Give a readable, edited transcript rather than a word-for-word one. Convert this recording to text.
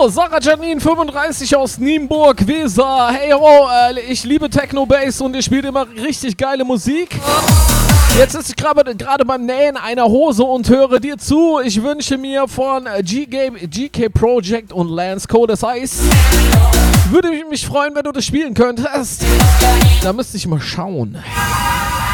So, Sarah Janine 35 aus Nienburg, Weser. Hey ho, ich liebe Techno Bass und ihr spielt immer richtig geile Musik. Jetzt ist ich gerade beim Nähen einer Hose und höre dir zu. Ich wünsche mir von GK Project und Lance Cold Ice. Würde mich freuen, wenn du das spielen könntest. Da müsste ich mal schauen.